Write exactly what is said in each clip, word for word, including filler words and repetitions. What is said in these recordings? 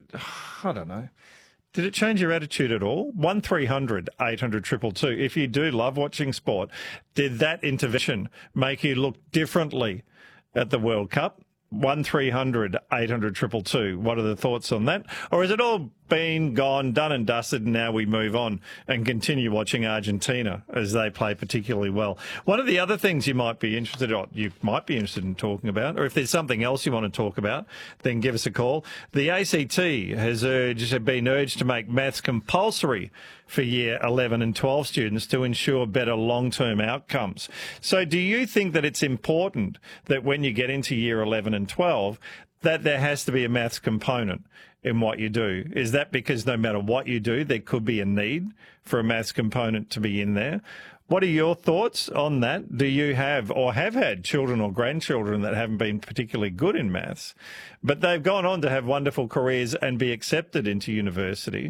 I don't know. Did it change your attitude at all? one three hundred eight hundred two two two. If you do love watching sport, did that intervention make you look differently at the World Cup? one three hundred eight hundred two two two. What are the thoughts on that? Or has it all been, gone, done and dusted, and now we move on and continue watching Argentina as they play particularly well? One of the other things you might be interested in, you might be interested in talking about, or if there's something else you want to talk about, then give us a call. The A C T has urged, been urged to make maths compulsory for year eleven and twelve students to ensure better long-term outcomes. So do you think that it's important that when you get into year eleven and twelve, that there has to be a maths component in what you do? Is that because no matter what you do, there could be a need for a maths component to be in there? What are your thoughts on that? Do you have or have had children or grandchildren that haven't been particularly good in maths, but they've gone on to have wonderful careers and be accepted into university?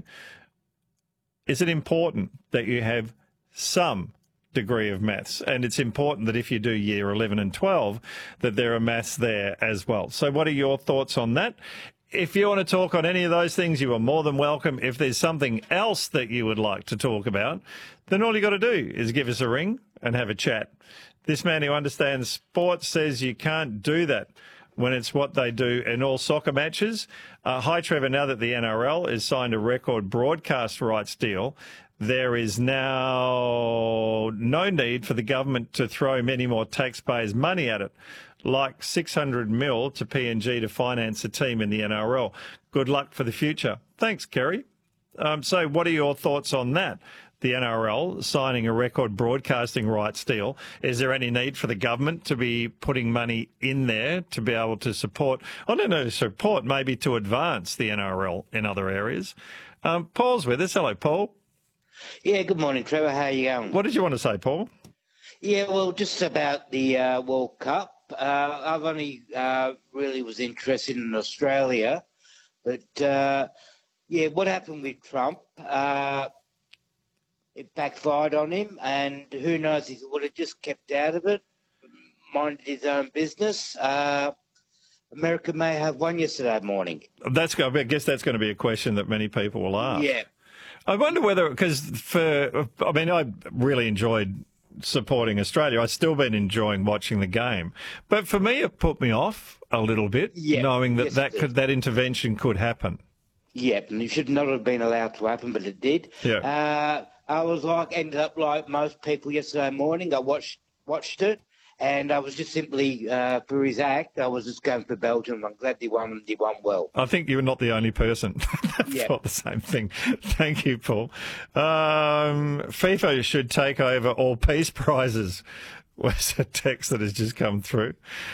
Is it important that you have some degree of maths? And it's important that if you do year eleven and twelve, that there are maths there as well. So what are your thoughts on that? If you want to talk on any of those things, you are more than welcome. If there's something else that you would like to talk about, then all you got to do is give us a ring and have a chat. This man who understands sports says you can't do that when it's what they do in all soccer matches. Uh, hi, Trevor. Now that the N R L has signed a record broadcast rights deal, there is now no need for the government to throw many more taxpayers' money at it, like six hundred mil to P N G to finance a team in the N R L. Good luck for the future. Thanks, Kerry. Um, so what are your thoughts on that? The N R L signing a record broadcasting rights deal. Is there any need for the government to be putting money in there to be able to support, I don't know, support, maybe to advance the N R L in other areas? Um, Paul's with us. Hello, Paul. Yeah, good morning, Trevor. How are you going? What did you want to say, Paul? Yeah, well, just about the uh, World Cup. Uh, I've only uh, really was interested in Australia. But, uh, yeah, what happened with Trump? Uh, It backfired on him, and who knows if he would have just kept out of it, minded his own business. Uh, America may have won yesterday morning. That's. I guess that's going to be a question that many people will ask. Yeah. I wonder whether, because for, I mean, I really enjoyed supporting Australia. I've still been enjoying watching the game. But for me, it put me off a little bit, yeah. knowing that yes, that, could, that intervention could happen. Yeah, and it should not have been allowed to happen, but it did. Yeah. Uh, I was like, ended up like most people yesterday morning. I watched watched it, and I was just simply, uh, for his act, I was just going for Belgium. I'm glad they won, and they won well. I think you're not the only person that yep. thought the same thing. Thank you, Paul. Um, FIFA should take over all peace prizes, was a text that has just come through.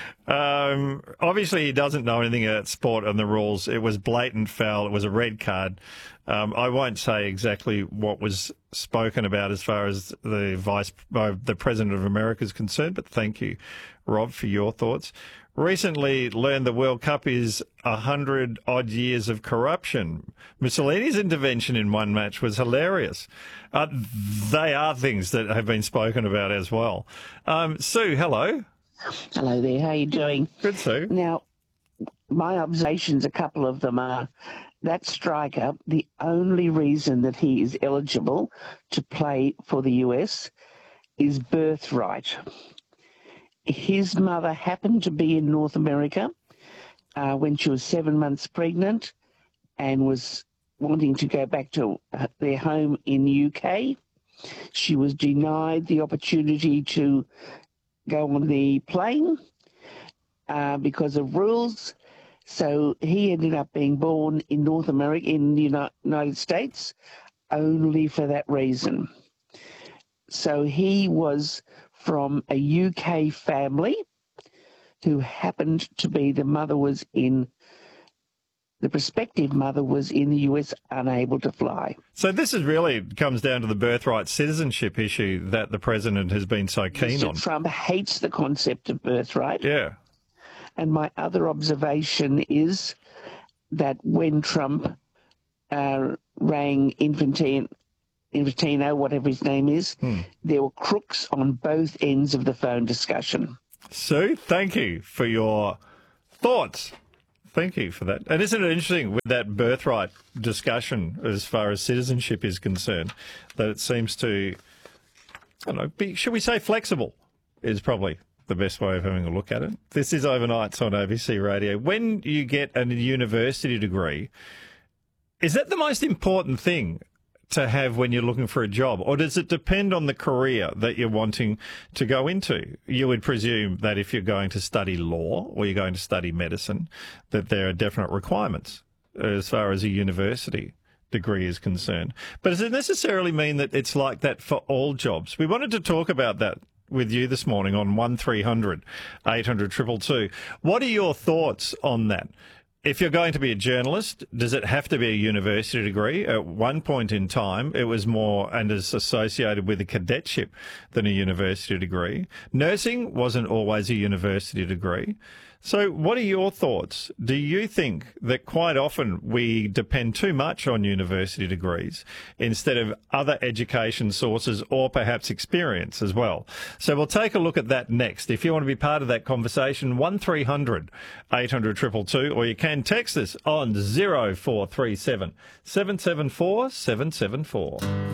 Um, obviously, he doesn't know anything about sport and the rules. It was blatant foul. It was a red card. Um, I won't say exactly what was spoken about as far as the vice, uh, the president of America is concerned, but thank you, Rob, for your thoughts. Recently learned the World Cup is a hundred odd years of corruption. Mussolini's intervention in one match was hilarious. Uh, they are things that have been spoken about as well. Um, Sue, hello. Hello there. How are you doing? Good, Sue. Now, my observations, a couple of them are that striker, the only reason that he is eligible to play for the U S is birthright. His mother happened to be in North America uh, when she was seven months pregnant and was wanting to go back to their home in the U K. She was denied the opportunity to go on the plane uh, because of rules. So he ended up being born in North America, in the United States, only for that reason. So he was from a U K family who happened to be, the mother was in, the prospective mother was in the U S, unable to fly. So this is really comes down to the birthright citizenship issue that the president has been so keen Mister on. Trump hates the concept of birthright. Yeah. And my other observation is that when Trump uh, rang Infantino, Infantino, whatever his name is, hmm. there were crooks on both ends of the phone discussion. Sue, thank you for your thoughts. Thank you for that. And isn't it interesting with that birthright discussion as far as citizenship is concerned, that it seems to, I don't know, be, should we say flexible is probably the best way of having a look at it. This is Overnights on A B C Radio. When you get a university degree, is that the most important thing to have when you're looking for a job, or does it depend on the career that you're wanting to go into? You would presume that if you're going to study law or you're going to study medicine, that there are definite requirements as far as a university degree is concerned. But does it necessarily mean that it's like that for all jobs? We wanted to talk about that with you this morning on one three hundred eight hundred two two two. What are your thoughts on that? If you're going to be a journalist, does it have to be a university degree? At one point in time, it was more and is associated with a cadetship than a university degree. Nursing wasn't always a university degree. So what are your thoughts? Do you think that quite often we depend too much on university degrees instead of other education sources or perhaps experience as well? So we'll take a look at that next. If you want to be part of that conversation, one three hundred eight hundred two two two, or you can text us on zero four three seven seven seven four seven seven four.